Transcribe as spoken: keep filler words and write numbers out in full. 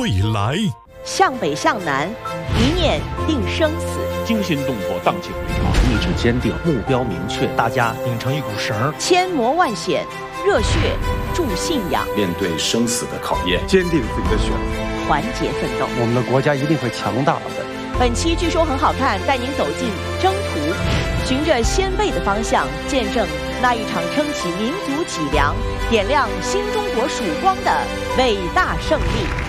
未来。 向北向南，一念定生死。 惊心动魄，荡气回肠， 意志坚定，目标明确，大家拧成一股绳。 千磨万险，热血助信仰。 面对生死的考验， 坚定自己的选择， 团结奋斗。 我们的国家一定会强大的。 本期据说很好看，带您走进征途，循着先辈的方向，见证那一场撑起民族脊梁、点亮新中国曙光的伟大胜利。